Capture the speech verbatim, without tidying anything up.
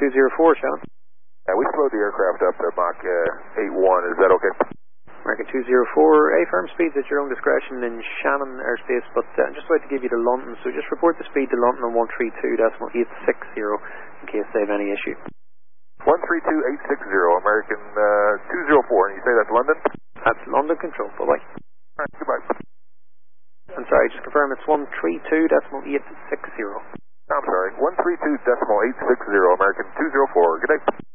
two zero four, Shannon. Yeah, we slowed the aircraft up to Mach uh, eight one. Is that okay? American two zero four, A firm speeds at your own discretion in Shannon airspace, but uh, just like to give you to London, so just report the speed to London on one three two point eight six zero in case they have any issue. one three two point eight six zero, American uh, two zero four, and you say that's London? That's London Control, bye-bye. Alright, goodbye. I'm sorry, just confirm it's one three two point eight six zero. I'm sorry, one three two point eight six zero, American two zero four, good day.